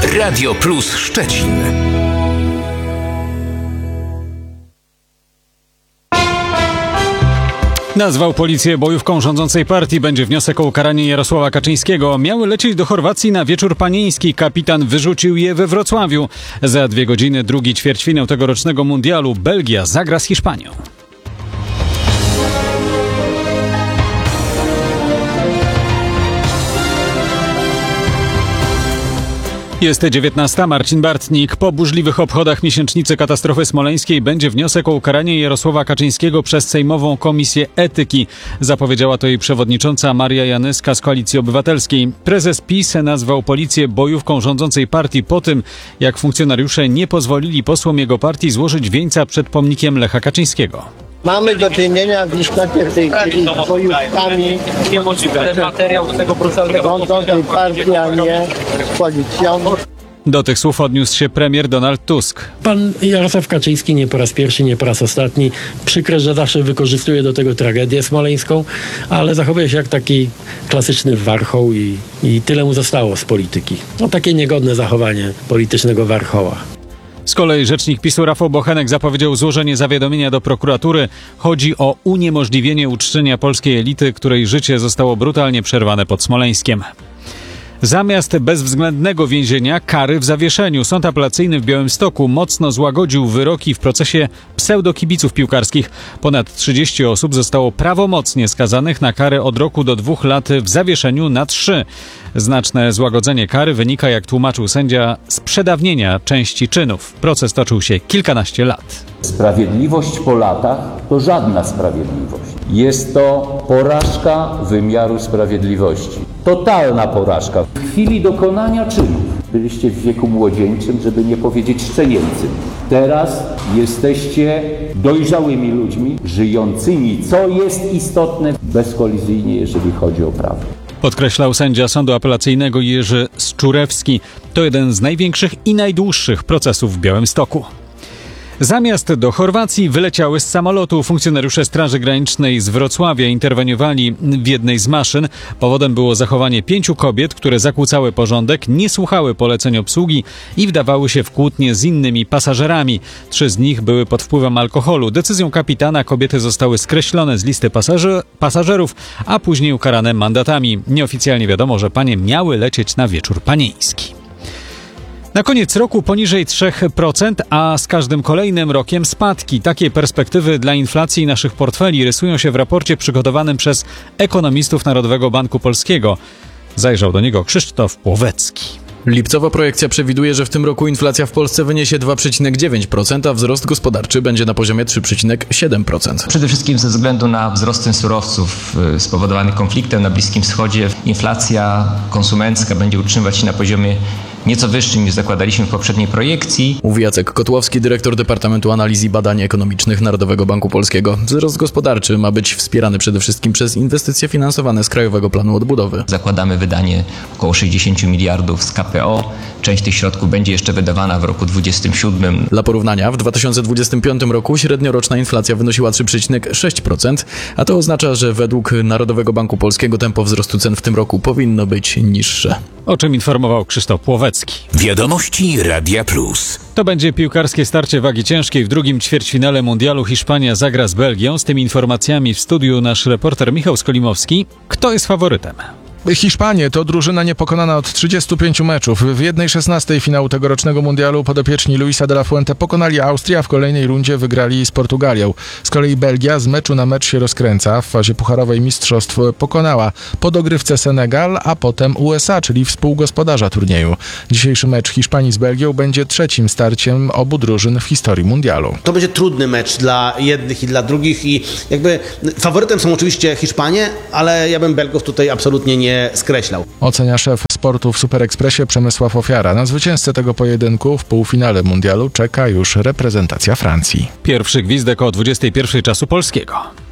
Radio Plus Szczecin. Nazwał policję bojówką rządzącej partii. Będzie wniosek o ukaranie Jarosława Kaczyńskiego. Miały lecieć do Chorwacji na wieczór panieński. Kapitan wyrzucił je we Wrocławiu. Za 2 godziny drugi ćwierćfinał tegorocznego mundialu. Belgia zagra z Hiszpanią. Jest 19. Marcin Bartnik. Po burzliwych obchodach miesięcznicy katastrofy smoleńskiej będzie wniosek o ukaranie Jarosława Kaczyńskiego przez Sejmową Komisję Etyki. Zapowiedziała to jej przewodnicząca Maria Janyska z Koalicji Obywatelskiej. Prezes PiS nazwał policję bojówką rządzącej partii po tym, jak funkcjonariusze nie pozwolili posłom jego partii złożyć wieńca przed pomnikiem Lecha Kaczyńskiego. Mamy do czynienia w istocie w tej chwili z bojówkami rządzącej partii, a nie policją. Do tych słów odniósł się premier Donald Tusk. Pan Jarosław Kaczyński nie po raz pierwszy, nie po raz ostatni. Przykre, że zawsze wykorzystuje do tego tragedię smoleńską, ale zachowuje się jak taki klasyczny warchoł i tyle mu zostało z polityki. No takie niegodne zachowanie politycznego warchoła. Z kolei rzecznik PiS-u Rafał Bochenek zapowiedział złożenie zawiadomienia do prokuratury. Chodzi o uniemożliwienie uczczenia polskiej elity, której życie zostało brutalnie przerwane pod Smoleńskiem. Zamiast bezwzględnego więzienia, kary w zawieszeniu. Sąd apelacyjny w Białymstoku mocno złagodził wyroki w procesie pseudokibiców piłkarskich. Ponad 30 osób zostało prawomocnie skazanych na karę od roku do 2 lat w zawieszeniu na 3. Znaczne złagodzenie kary wynika, jak tłumaczył sędzia, z przedawnienia części czynów. Proces toczył się kilkanaście lat. Sprawiedliwość po latach to żadna sprawiedliwość. Jest to porażka wymiaru sprawiedliwości. Totalna porażka. W chwili dokonania czynów byliście w wieku młodzieńczym, żeby nie powiedzieć szczenięcym. Teraz jesteście dojrzałymi ludźmi, żyjącymi, co jest istotne, bezkolizyjnie, jeżeli chodzi o prawo. Podkreślał sędzia Sądu Apelacyjnego Jerzy Szczurewski. To jeden z największych i najdłuższych procesów w Białymstoku. Zamiast do Chorwacji wyleciały z samolotu. Funkcjonariusze Straży Granicznej z Wrocławia interweniowali w jednej z maszyn. Powodem było zachowanie 5 kobiet, które zakłócały porządek, nie słuchały poleceń obsługi i wdawały się w kłótnie z innymi pasażerami. 3 z nich były pod wpływem alkoholu. Decyzją kapitana kobiety zostały skreślone z listy pasażerów, a później ukarane mandatami. Nieoficjalnie wiadomo, że panie miały lecieć na wieczór panieński. Na koniec roku poniżej 3%, a z każdym kolejnym rokiem spadki. Takie perspektywy dla inflacji naszych portfeli rysują się w raporcie przygotowanym przez ekonomistów Narodowego Banku Polskiego. Zajrzał do niego Krzysztof Płowecki. Lipcowa projekcja przewiduje, że w tym roku inflacja w Polsce wyniesie 2,9%, a wzrost gospodarczy będzie na poziomie 3,7%. Przede wszystkim ze względu na wzrost cen surowców spowodowany konfliktem na Bliskim Wschodzie, inflacja konsumencka będzie utrzymywać się na poziomie nieco wyższym niż zakładaliśmy w poprzedniej projekcji. Mówi Jacek Kotłowski, dyrektor Departamentu Analiz i Badań Ekonomicznych Narodowego Banku Polskiego. Wzrost gospodarczy ma być wspierany przede wszystkim przez inwestycje finansowane z Krajowego Planu Odbudowy. Zakładamy wydanie około 60 miliardów z KPO. Część tych środków będzie jeszcze wydawana w roku 2027. Dla porównania, w 2025 roku średnioroczna inflacja wynosiła 3,6%, a to oznacza, że według Narodowego Banku Polskiego tempo wzrostu cen w tym roku powinno być niższe. O czym informował Krzysztof Płowecki. Wiadomości Radia Plus. To będzie piłkarskie starcie wagi ciężkiej. W drugim ćwierćfinale mundialu Hiszpania zagra z Belgią. Z tymi informacjami w studiu nasz reporter Michał Skolimowski. Kto jest faworytem? Hiszpanie to drużyna niepokonana od 35 meczów. W 1/16 finału tegorocznego mundialu podopieczni Luisa de la Fuente pokonali Austrię, a w kolejnej rundzie wygrali z Portugalią. Z kolei Belgia z meczu na mecz się rozkręca. W fazie pucharowej mistrzostw pokonała po dogrywce Senegal, a potem USA, czyli współgospodarza turnieju. Dzisiejszy mecz Hiszpanii z Belgią będzie 3. starciem obu drużyn w historii mundialu. To będzie trudny mecz dla jednych i dla drugich i jakby faworytem są oczywiście Hiszpanie, ale ja bym Belgów tutaj absolutnie nie skreślał. Ocenia szef sportu w Super Expressie Przemysław Ofiara. Na zwycięzcę tego pojedynku w półfinale mundialu czeka już reprezentacja Francji. Pierwszy gwizdek o 21 czasu polskiego.